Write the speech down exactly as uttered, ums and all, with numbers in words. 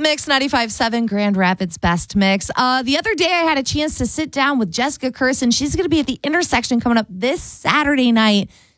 Mix ninety-five point seven, Grand Rapids Best Mix. Uh, the other day, I had a chance to sit down with Jessica Kirson. She's going to be at the Intersection coming up this Saturday night.